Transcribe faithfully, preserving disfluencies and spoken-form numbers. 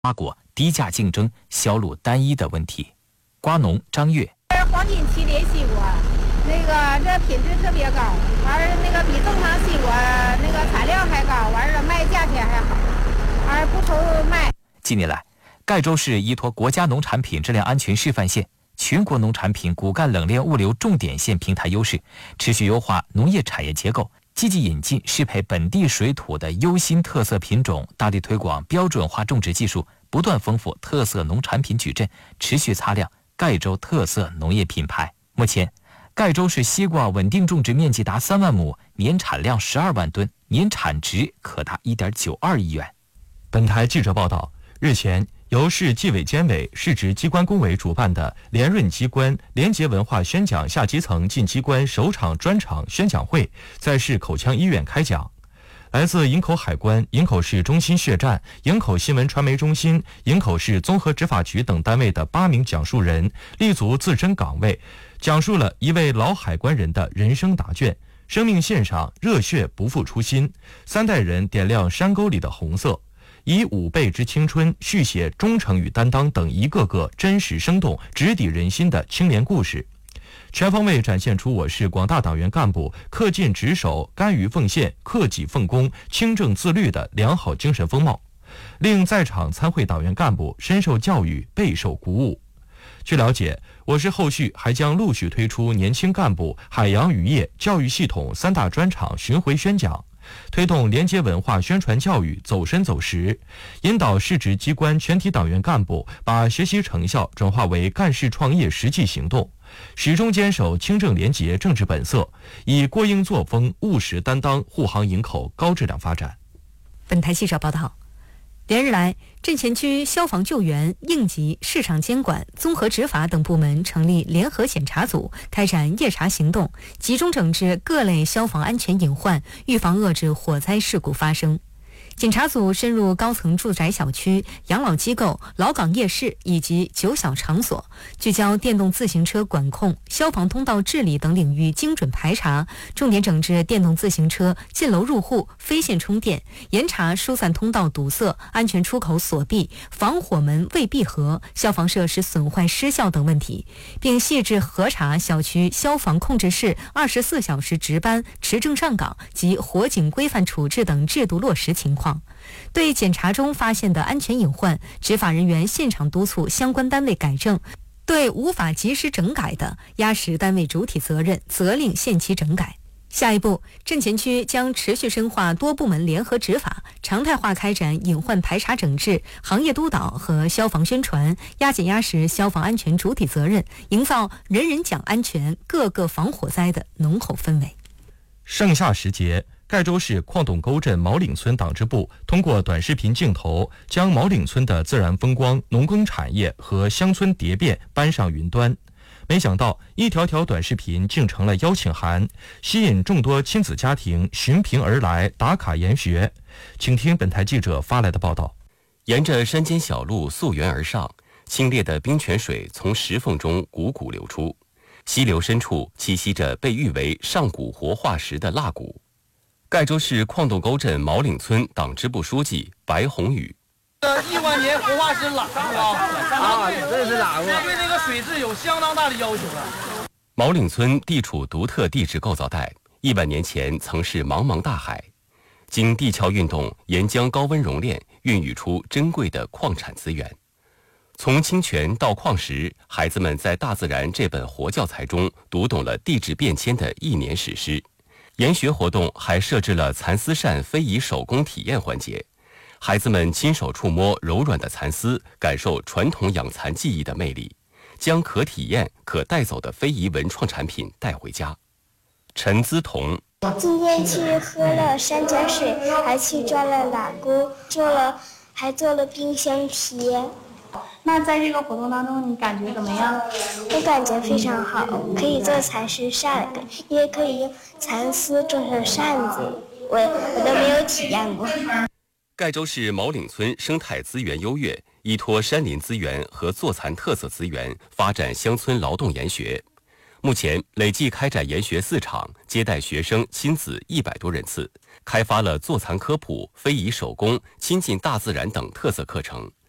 瓜果低价竞争、销路单一的问题。瓜农张月， 黄金期连西瓜，那个这品质特别高，完了那个比正常西瓜那个产量还高，完了卖价钱还好，而不愁卖。 近年来，盖州市依托国家农产品质量安全示范县、全国农产品骨干冷链物流重点县平台优势，持续优化农业产业结构，积极引进适配本地水土的优新特色品种，大力推广标准化种植技术，不断丰富特色农产品矩阵，持续擦亮盖州特色农业品牌。目前，盖州市西瓜稳定种植面积达三万亩，年产量十二万吨，年产值可达一点九二亿元。 本台记者报道，日前，由市纪委监委、市直机关工委主办的联润机关廉洁文化宣讲下基层进机关首场专场宣讲会在市口腔医院开讲。来自营口海关、营口市中心血站、营口新闻传媒中心、营口市综合执法局等单位的八名讲述人立足自身岗位，讲述了一位老海关人的人生答卷，生命线上热血不负初心，三代人点亮山沟里的红色，以五辈之青春续写忠诚与担当等一个个真实生动、直抵人心的青年故事，全方位展现出我市广大党员干部恪尽职守、甘于奉献、克己奉公、清正自律的良好精神风貌，令在场参会党员干部深受教育、备受鼓舞。据了解，我市后续还将陆续推出年轻干部、海洋渔业、教育系统三大专场巡回宣讲，推动廉洁文化宣传教育走深走实，引导市直机关全体党员干部把学习成效转化为干事创业实际行动，始终坚守清正廉洁政治本色，以过硬作风、务实担当护航营口高质量发展。 本台记者报道，连日来，镇前区消防救援、应急、市场监管、综合执法等部门成立联合检查组，开展夜查行动，集中整治各类消防安全隐患，预防遏制火灾事故发生。检查组深入高层住宅小区、养老机构、老港夜市以及酒小场所，聚焦电动自行车管控、消防通道治理等领域精准排查，重点整治电动自行车进楼入户、非线充电，严查疏散通道堵塞、安全出口锁闭、防火门未闭合、消防设施损坏失效等问题，并细致核查小区消防控制室二十四小时值班、持证上岗及火警规范处置等制度落实情况。对检查中发现的安全隐患，执法人员现场督促相关单位改正，对无法及时整改的，压实单位主体责任，责令限期整改。下一步，镇前区将持续深化多部门联合执法，常态化开展隐患排查整治、行业督导和消防宣传，压紧压实消防安全主体责任，营造人人讲安全、个个防火灾的浓厚氛围。 盛夏时节，盖州市矿洞沟镇毛岭村党支部通过短视频镜头，将毛岭村的自然风光、农耕产业和乡村蝶变搬上云端。没想到，一条条短视频竟成了邀请函，吸引众多亲子家庭寻屏而来打卡研学。请听本台记者发来的报道。 沿着山间小路溯源而上，清冽的冰泉水从石缝中汩汩流出，溪流深处栖息着被誉为上古活化石的蜡骨。盖州市矿洞沟镇毛岭村党支部书记白宏宇： 亿万年活化石蜡骨啊，这是蜡骨，对这个水质有相当大的要求了。 毛岭村地处独特地质构造带，亿万年前曾是茫茫大海，经地壳运动沿江高温熔炼，孕育出珍贵的矿产资源。从清泉到矿石，孩子们在大自然这本活教材中读懂了地质变迁的一年史诗。研学活动还设置了蚕丝扇非遗手工体验环节，孩子们亲手触摸柔软的蚕丝，感受传统养蚕技艺的魅力，将可体验、可带走的非遗文创产品带回家。陈姿彤： 今天去喝了山泉水，还去抓了蜡骨，做了还做了冰箱皮。 那在这个活动当中，你感觉怎么样？ 我感觉非常好，可以做蚕丝扇，也可以用蚕丝做成扇子，我我都没有体验过。 盖州市毛岭村生态资源优越，依托山林资源和坐蚕特色资源，发展乡村劳动研学。目前累计开展研学四场，接待学生亲子一百多人次，开发了坐蚕科普、非遗手工、亲近大自然等特色课程。